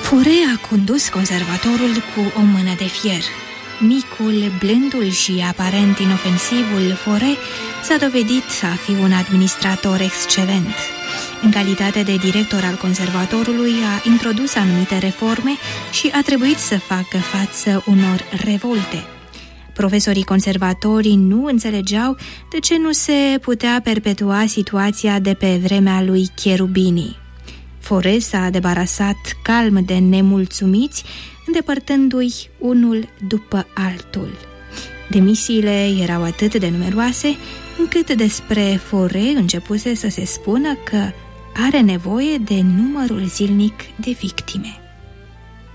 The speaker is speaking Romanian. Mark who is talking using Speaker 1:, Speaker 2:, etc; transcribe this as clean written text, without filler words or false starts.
Speaker 1: Fauré a condus conservatorul cu o mână de fier. Micul, blândul și aparent inofensivul Fauré s-a dovedit a fi un administrator excelent. În calitate de director al conservatorului a introdus anumite reforme și a trebuit să facă față unor revolte. Profesorii conservatori nu înțelegeau de ce nu se putea perpetua situația de pe vremea lui Cherubini. Fauré s-a debarasat calm de nemulțumiți, îndepărtându-i unul după altul. Demisiile erau atât de numeroase, încât despre Fauré începuse să se spună că are nevoie de numărul zilnic de victime.